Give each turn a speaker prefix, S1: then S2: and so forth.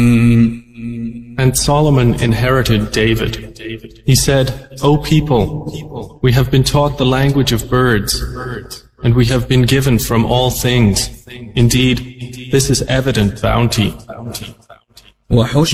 S1: And Solomon inherited David. He said, O people, we have been taught the language of birds, and we have been given from all things. Indeed, this is evident bounty.